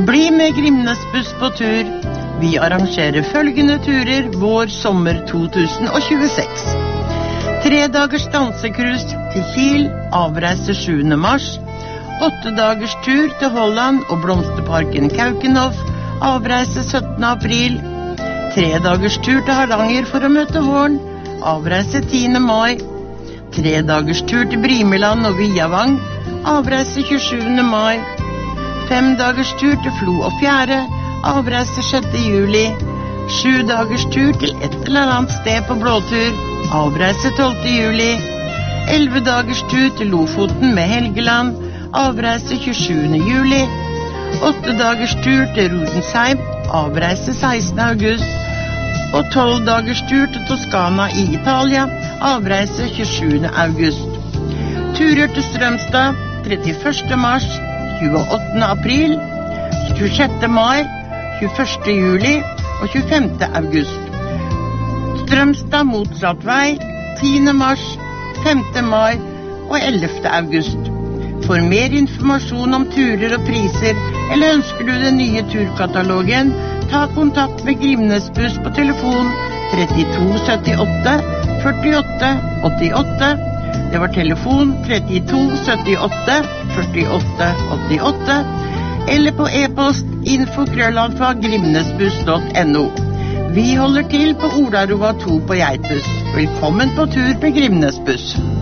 Bli med Grimnesbuss på tur. Vi arrangerer følgende turer vår sommer 2026. 3 dagers dansekrus til Kiel, avreise 7. mars. 8 dagers tur til Holland og blomsterparken Kaukenhof, avreise 17. april. 3 dagers tur til Hardanger for å møte våren, avreise 10. mai. 3 dagers tur til Brimeland og Viavang, avreise 27. mai. 5 dagers tur til Flo og Fjære, avreise 6. juli. 7 dagers tur til et eller annet sted på blåtur, avreise 12. juli. 11 dagers tur til Lofoten med Helgeland, avreise 27. juli. 8 dagers tur til Rudensheim, avreise 16. august. Og 12 dagers tur til Toskana i Italia, avreise 27. august. Turer til Strømstad 31. mars, 28. april, 26. mai, 21. juli og 25. august. Strømstad motsatt vei 10. mars, 5. mai og 11. august. For mer informasjon om turer og priser, eller ønsker du den nye turkatalogen, ta kontakt med Grimnesbuss på telefon 32 78 48 88. Det var telefon 32 78 48 88, eller på e-post info@grimnesbuss.no. Vi holder til på Olarova 2 på Geitus. Velkommen på tur med Grimnesbuss.